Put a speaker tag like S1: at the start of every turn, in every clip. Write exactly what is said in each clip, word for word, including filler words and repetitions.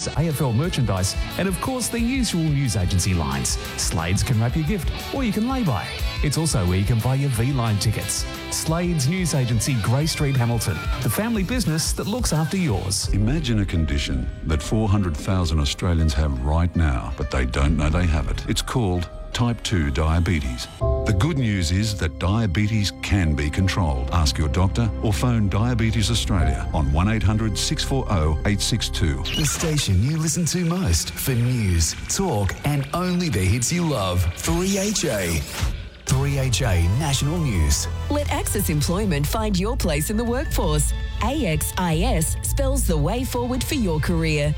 S1: A F L merchandise, and of course the usual news agency lines. Slade's can wrap your gift, or you can lay by. It's also where you can buy your V-Line tickets. Slade's News Agency, Grey Street, Hamilton. The family business that looks after yours.
S2: Imagine a condition that four hundred thousand Australians have right now, but they don't know they have it. It's called type two diabetes. The good news is that diabetes can be controlled. Ask your doctor or phone Diabetes Australia on one eight hundred six four zero eight six two.
S3: The station you listen to most for news, talk and only the hits you love. three H A. three H A National News.
S4: Let Access Employment find your place in the workforce. A X I S spells the way forward for your career.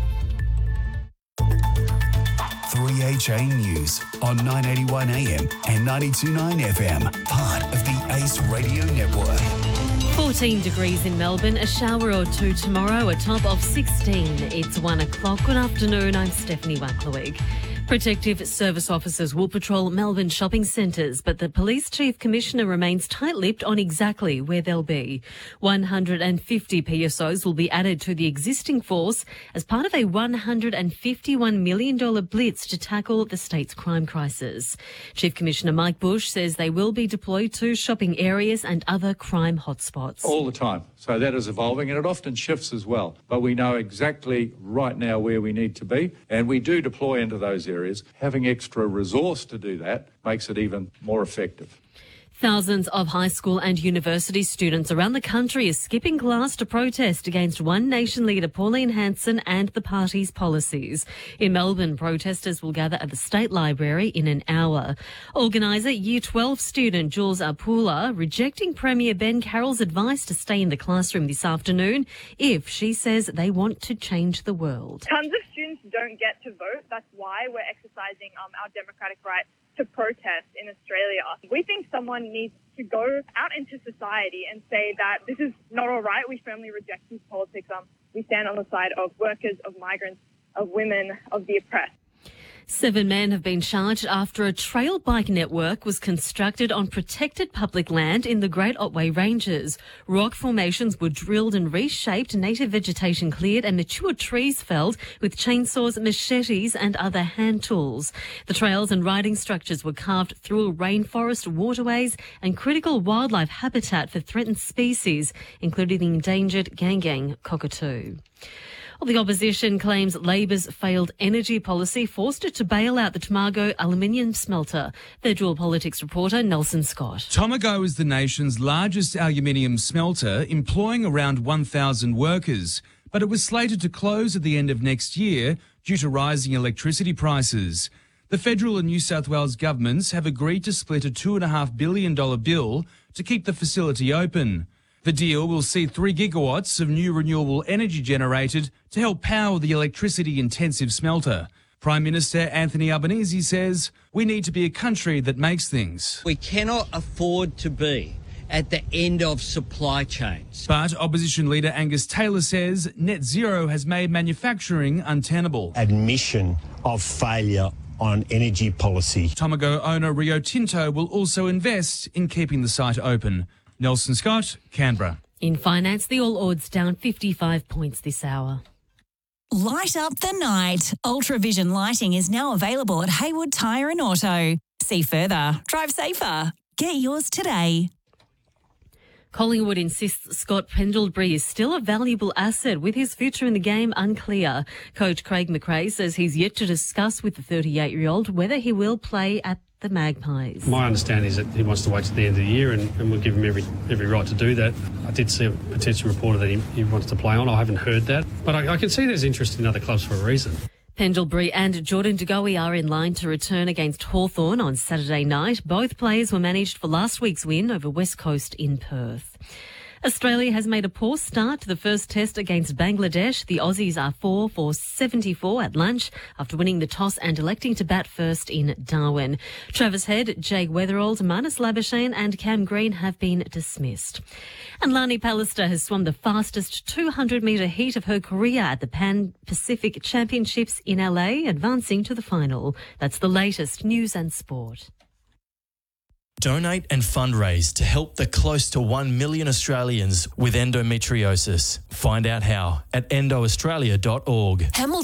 S3: three H A News on nine eighty-one A M and ninety-two point nine F M, part of the Ace Radio Network.
S5: fourteen degrees in Melbourne, a shower or two tomorrow, a top of sixteen. It's one o'clock. Good afternoon, I'm Stephanie Wacklerwig. Protective service officers will patrol Melbourne shopping centres, but the Police Chief Commissioner remains tight-lipped on exactly where they'll be. one hundred fifty P S Os will be added to the existing force as part of a one hundred fifty-one million dollars blitz to tackle the state's crime crisis. Chief Commissioner Mike Bush says they will be deployed to shopping areas and other crime hotspots.
S6: All the time. So that is evolving, and it often shifts as well. But we know exactly right now where we need to be, and we do deploy into those areas. Having extra resource to do that makes it even more effective.
S5: Thousands of high school and university students around the country are skipping class to protest against One Nation leader Pauline Hanson and the party's policies. In Melbourne, protesters will gather at the State Library in an hour. Organiser Year twelve student Jules Apula rejecting Premier Ben Carroll's advice to stay in the classroom this afternoon if she says they want to change the world.
S7: Tons of students don't get to vote. That's why we're exercising um, our democratic right to protest in Australia. We think someone needs to go out into society and say that this is not all right. We firmly reject these politics. Um, we stand on the side of workers, of migrants, of women, of the oppressed.
S5: Seven men have been charged after a trail bike network was constructed on protected public land in the Great Otway Ranges. Rock formations were drilled and reshaped, native vegetation cleared and mature trees felled with chainsaws, machetes and other hand tools. The trails and riding structures were carved through rainforest, waterways and critical wildlife habitat for threatened species, including the endangered Gangang cockatoo. Well, the opposition claims Labor's failed energy policy forced it to bail out the Tomago aluminium smelter. Federal politics reporter Nelson Scott.
S8: Tomago is the nation's largest aluminium smelter, employing around one thousand workers, but it was slated to close at the end of next year due to rising electricity prices. The federal and New South Wales governments have agreed to split a two point five billion dollars bill to keep the facility open. The deal will see three gigawatts of new renewable energy generated to help power the electricity-intensive smelter. Prime Minister Anthony Albanese says we need to be a country that makes things.
S9: We cannot afford to be at the end of supply chains.
S8: But opposition leader Angus Taylor says net zero has made manufacturing untenable.
S10: Admission of failure on energy policy.
S8: Tomago owner Rio Tinto will also invest in keeping the site open. Nelson Scott, Canberra.
S5: In finance, the All Ords down fifty-five points this hour.
S11: Light up the night. Ultravision lighting is now available at Haywood Tyre and Auto. See further. Drive safer. Get yours today.
S5: Collingwood insists Scott Pendlebury is still a valuable asset, with his future in the game unclear. Coach Craig McRae says he's yet to discuss with the thirty-eight-year-old whether he will play at the Magpies.
S12: My understanding is that he wants to wait to the end of the year, and, and we'll give him every every right to do that. I did see a potential reporter that he, he wants to play on. I haven't heard that, but I, I can see there's interest in other clubs for a reason.
S5: Pendlebury and Jordan De Goey are in line to return against Hawthorn on Saturday night. Both players were managed for last week's win over West Coast in Perth. Australia has made a poor start to the first test against Bangladesh. The Aussies are four for seventy-four at lunch after winning the toss and electing to bat first in Darwin. Travis Head, Jake Weatherald, Marnus Labuschagne and Cam Green have been dismissed. And Lani Pallister has swum the fastest two hundred metre heat of her career at the Pan Pacific Championships in L A, advancing to the final. That's the latest news and sport.
S13: Donate and fundraise to help the close to one million Australians with endometriosis. Find out how at endo australia dot org.